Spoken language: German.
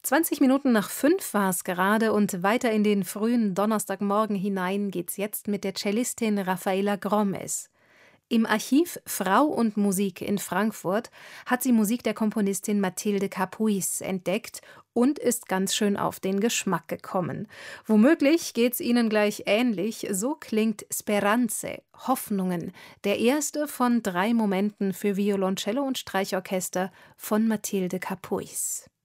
20 Minuten nach 5 war es gerade und weiter in den frühen Donnerstagmorgen hinein geht's jetzt mit der Cellistin Rafaela Gromes. Im Archiv Frau und Musik in Frankfurt hat sie Musik der Komponistin Mathilde Capuis entdeckt und ist ganz schön auf den Geschmack gekommen. Womöglich geht's Ihnen gleich ähnlich, so klingt Speranze, Hoffnungen, der erste von 3 Momenten für Violoncello und Streichorchester von Mathilde Capuis.